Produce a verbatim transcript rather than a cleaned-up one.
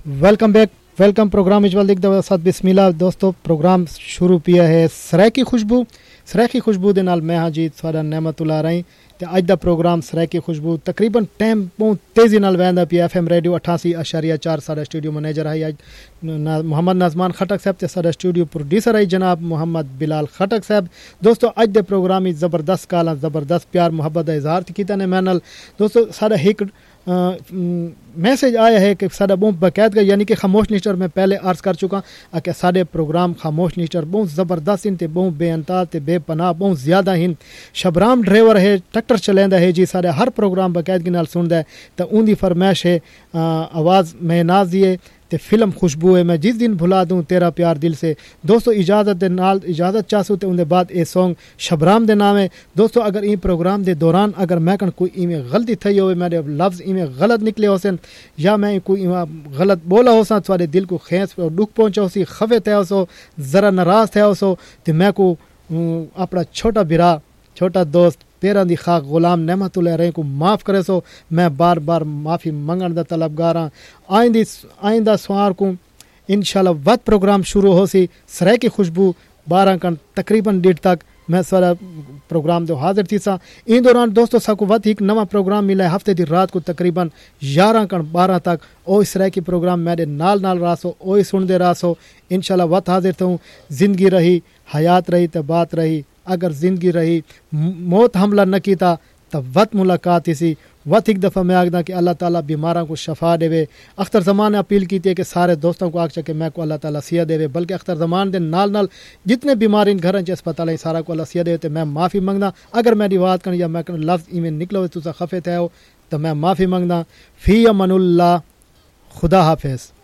Welcome back welcome programme इजवाल दिख दवा साथ बिस्मिल्लाह दोस्तों प्रोग्राम शुरू पिया है सराय की खुशबू सराय की खुशबू दे नाल मैं हाजीत सारा नेमतुल्ला रही ते अज दा प्रोग्राम सराय की खुशबू तकरीबन टाइम बहुत तेज़ी नाल वहदा पिया एफ एम रेडियो अठासी अशारिया चार साडा स्टूडियो मैनेजर है अज मोहम्मद नाजमान खटक साहब ते साडा स्टूडियो प्रोड्यूसर है जनाब मोहम्मद बिलाल खटक साहब। दोस्तों अज दे प्रोग्राम में जबरदस्त काला जबरदस्त प्यार मुहब्बत का इजहार कीता ने मैं नाल दोस्तों साडा एक मैसेज आया है कि साडा बहुत बाकायदा यानी कि खामोश निश्चर में पहले अर्ज कर चुका कि साडे प्रोग्राम खामोश निश्चर बहुत ज़बरदस्त इन ते बहुत बेअंता ते बेपनाह बहुत ज़्यादा हिन। शबराम ड्राइवर है ट्रैक्टर चलेंदा है जी साडे हर प्रोग्राम बाकायदगी नाल सुनदा है तो उनकी फरमाइश है आवाज़ महनाज दिए ते फिल्म खुशबू है मैं जिस दिन भुला दूँ तेरा प्यार दिल से। दोस्तों इजाज़त दे नाल इजाज़त चाहूँ तो उनके बाद ये सॉन्ग शबराम दे नाम है। दोस्तों अगर ई प्रोग्राम दे दौरान अगर मैं कन कोई इमें गलती थी हो मेरे लफ्ज़ इमें गलत निकले हो सन या मैं कोई गलत बोला हो सा थोड़े दिल को खेस और दुख पहुँचा सी खफे थे हो सो ज़रा नाराज़ थे हो सो तो मैं को अपना छोटा बिरा छोटा दोस्त पेरा दी खाक गुलाम नेमतुल्ला रहे को माफ़ करे सो मैं बार बार माफ़ी मंगण दा तलबगार हाँ। आइंदी आइंदा सोमवार को इंशाल्लाह वत प्रोग्राम शुरू हो सी सराय की खुशबू बारह कन तकरीबन डेढ़ तक मैं सारा प्रोग्राम दो हाजिर थी सा। इन दौरान दोस्तों साकू वत एक नवा प्रोग्राम मिला है हफ्ते दी रात को तकरीबन ग्यारह कन बारह तक ओ सराय की प्रोग्राम मेरे नाल नाल रासो ओ सुनते रासो इंशाल्लाह वत हाजिर थूँ। जिंदगी रही हयात रही तो बात रही अगर जिंदगी रही मौत हमला न कीता तब वत मुलाकात इसी वत एक दफ़ा मैं आखदा कि अल्लाह ताला बीमारों को शफा देवे। अख्तर जमान ने अपील की थी कि सारे दोस्तों को आख के मैं को अल्लाह ताला सिया देवे बल्कि अख्तर जमान दे नाल नाल जितने बीमार इन घर अस्पताल सारा को अल्लाह सिया देवे। तो मैं माफ़ी मंगदा अगर मेरी बात कर या मैं लफ्ज़ इमें निकलो तुसा खफे थे हो तो मैं माफ़ी मंगदा। फ़ी अमनुल्लाह खुदा हाफिज़।